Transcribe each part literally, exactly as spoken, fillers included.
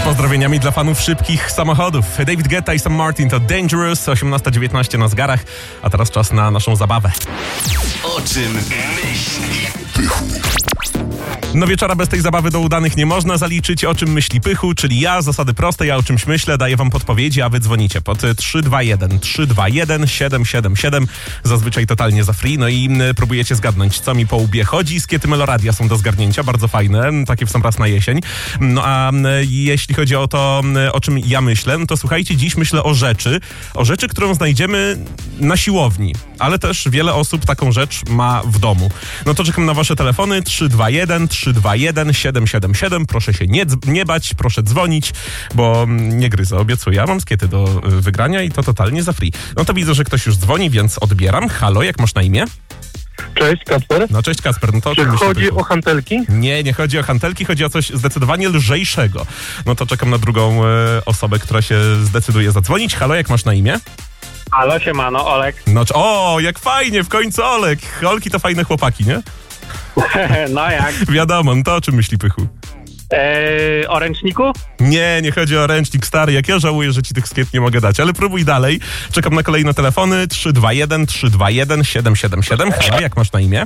pozdrowieniami dla fanów szybkich samochodów. David Guetta i Sam Martin to Dangerous, osiemnasta dziewiętnaście na zegarach, a teraz czas na naszą zabawę. O czym myśli Pychu? No wieczora bez tej zabawy do udanych nie można zaliczyć. O czym myśli Pychu, czyli ja, zasady proste, ja o czymś myślę, daję wam podpowiedzi, a wy dzwonicie pod trzy dwa jeden trzy dwa jeden siedem siedem siedem, zazwyczaj totalnie za free, no i próbujecie zgadnąć, co mi po łbie chodzi. Skiety Meloradia są do zgarnięcia, bardzo fajne, takie w sam raz na jesień. No a jeśli chodzi o to, o czym ja myślę, no to słuchajcie, dziś myślę o rzeczy, o rzeczy, którą znajdziemy na siłowni, ale też wiele osób taką rzecz ma w domu. No to czekam na wasze telefony trzy dwa jeden trzy dwa jeden siedem siedem siedem. Proszę się nie, nie bać, proszę dzwonić, bo nie gryzę, obiecuję. Ja mam skiety do wygrania i to totalnie za free. No to widzę, że ktoś już dzwoni, więc odbieram. Halo, jak masz na imię? Cześć, Kacper. No cześć, Kacper. No to Czy chodzi o hantelki? Nie, nie chodzi o hantelki, chodzi o coś zdecydowanie lżejszego. No to czekam na drugą e, osobę, która się zdecyduje zadzwonić. Halo, jak masz na imię? Halo, siemano, Olek. No, o, jak fajnie, w końcu Olek. Olki to fajne chłopaki, nie? No jak? Wiadomo, no to o czym myśli Pychu? Eee, o ręczniku? Nie, nie chodzi o ręcznik stary, jak ja żałuję, że ci tych skiet nie mogę dać, ale próbuj dalej. Czekam na kolejne telefony trzy dwa jeden trzy dwa jeden siedem siedem siedem. Halo, jak masz na imię?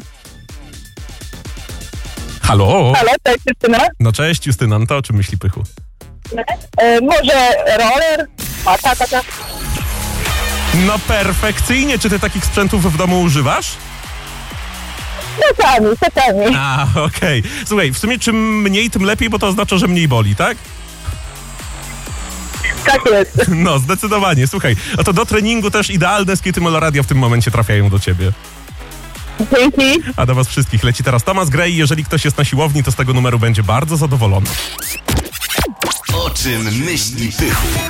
Halo? Halo, cześć Justyna. No cześć Justyna, no to o czym myśli Pychu? E, może roller? A ta, ta, ta. No perfekcyjnie, czy ty takich sprzętów w domu używasz? Czasami, czasami. A, okej. Okay. Słuchaj, w sumie czym mniej, tym lepiej, bo to oznacza, że mniej boli, tak? Tak jest. No, zdecydowanie. Słuchaj, a to do treningu też idealne skiety Meloradia w tym momencie trafiają do ciebie. Dzięki. A do was wszystkich leci teraz Thomas Gray. Jeżeli ktoś jest na siłowni, to z tego numeru będzie bardzo zadowolony. O czym myśli Pychu?